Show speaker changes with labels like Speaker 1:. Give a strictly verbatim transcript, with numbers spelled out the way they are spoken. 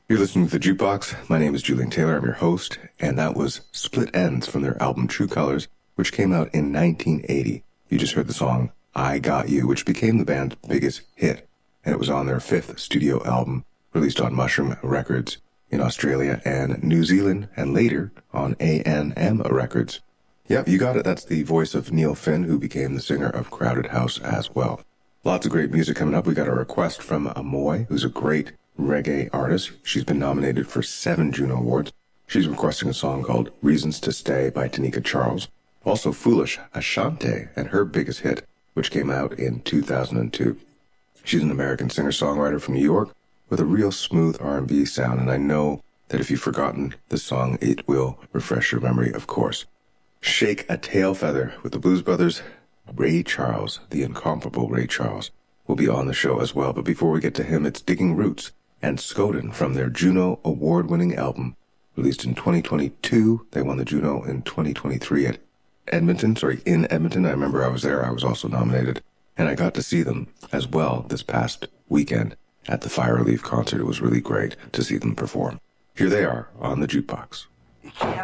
Speaker 1: You're listening to The Jukebox. My name is Julian Taylor. I'm your host, and that was Split Ends from their album True Colors, which came out in nineteen eighty. You just heard the song I Got You, which became the band's biggest hit, and it was on their fifth studio album, released on Mushroom Records in Australia and New Zealand, and later on A and M Records. Yep, you got it. That's the voice of Neil Finn, who became the singer of Crowded House as well. Lots of great music coming up. We got a request from Amoy, who's a great reggae artist. She's been nominated for seven Juno Awards. She's requesting a song called Reasons to Stay by Tanika Charles. Also Foolish Ashante and her biggest hit, which came out in two thousand two. She's an American singer-songwriter from New York with a real smooth R and B sound, and I know that if you've forgotten the song, it will refresh your memory, of course. Shake a Tail Feather with the Blues Brothers. Ray Charles, the incomparable Ray Charles, will be on the show as well. But before we get to him, it's Digging Roots and Skoden from their Juno award-winning album, released in twenty twenty-two. They won the Juno in twenty twenty-three at Edmonton, sorry, in Edmonton. I remember I was there. I was also nominated. And I got to see them as well this past weekend at the Fire Relief concert. It was really great to see them perform. Here they are on the Jukebox.
Speaker 2: Yeah.